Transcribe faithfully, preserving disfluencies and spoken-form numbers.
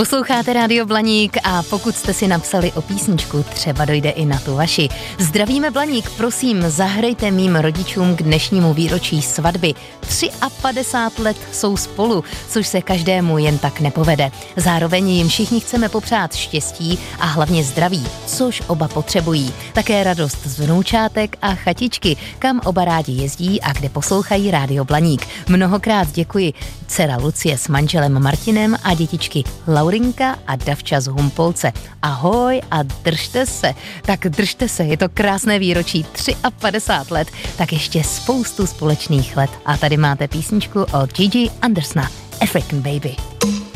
Posloucháte Rádio Blaník a pokud jste si napsali o písničku, třeba dojde i na tu vaši. Zdravíme Blaník, prosím, zahrajte mým rodičům k dnešnímu výročí svatby. padesát tři let jsou spolu, což se každému jen tak nepovede. Zároveň jim všichni chceme popřát štěstí a hlavně zdraví, což oba potřebují. Také radost z vnoučátek a chatičky, kam oba rádi jezdí a kde poslouchají Rádio Blaník. Mnohokrát děkuji dcera Lucie s manželem Martinem a dětičky Laurinka a Davča z Humpolce. Ahoj a držte se. Tak držte se, je to krásné výročí padesát tři let, tak ještě spoustu společných let. A tady máte písničku od Gigi Andersona, African Baby.